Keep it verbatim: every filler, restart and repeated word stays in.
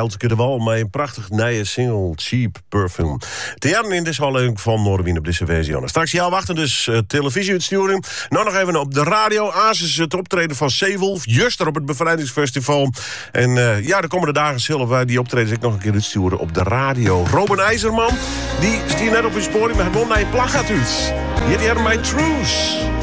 elke keer de wal met een prachtig nieuwe single Cheap Perfume. Te jaren in deze aflevering van Noorderwien op deze versie. Straks jou wachten dus uh, televisieuitsturing. Nou nog even op de radio. Asus het optreden van Zeewolf. Juster op het Bevrijdingsfestival. En uh, ja, de komende dagen zullen wij die optredens ook nog een keer uitsturen op de radio. Robin IJzerman, die stier net op uw spoor, maar hij won naar een plaggaat uit. Hier hebben wij Truce.